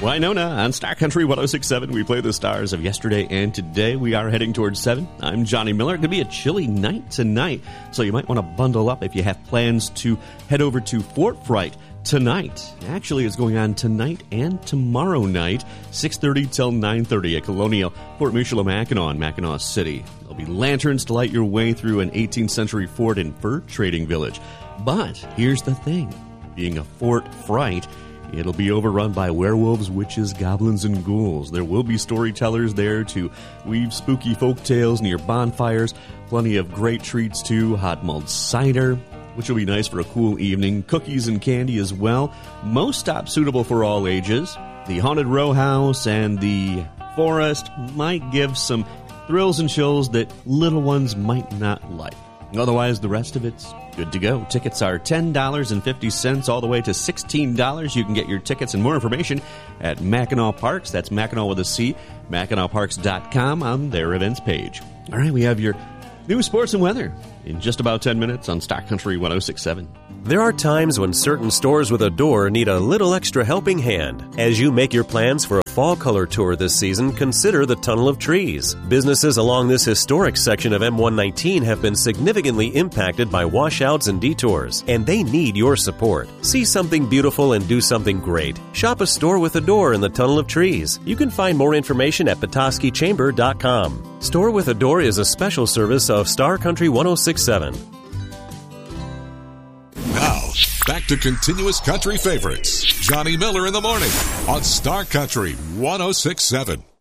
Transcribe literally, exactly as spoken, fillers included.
Winona on Star Country one oh six point seven. We play the stars of yesterday and today. We are heading towards seven. I'm Johnny Miller. It's going to be a chilly night tonight, so you might want to bundle up if you have plans to head over to Fort Fright tonight. Actually, it's going on tonight and tomorrow night, six thirty till nine thirty at Colonial Fort Michilimackinac in Mackinac City. There'll be lanterns to light your way through an eighteenth century fort and fur trading village. But here's the thing. Being a Fort Fright, it'll be overrun by werewolves, witches, goblins, and ghouls. There will be storytellers there to weave spooky folk tales near bonfires. Plenty of great treats, too. Hot mulled cider, which will be nice for a cool evening. Cookies and candy as well. Most stops suitable for all ages. The Haunted Row House and the Forest might give some thrills and chills that little ones might not like. Otherwise, the rest of it's good to go. Tickets are ten dollars and fifty cents all the way to sixteen dollars. You can get your tickets and more information at Mackinac Parks. That's Mackinac with a C, Mackinac Parks dot com on their events page. All right, we have your new sports and weather in just about ten minutes on Star Country one oh six point seven. There are times when certain stores with a door need a little extra helping hand. As you make your plans for a fall color tour this season, consider the Tunnel of Trees. Businesses along this historic section of M one nineteen have been significantly impacted by washouts and detours, and they need your support. See something beautiful and do something great. Shop a store with a door in the Tunnel of Trees. You can find more information at petoskey chamber dot com. Store with a Door is a special service of Star Country one oh six point seven. Now, back to continuous country favorites. Johnny Miller in the morning on Star Country one oh six point seven.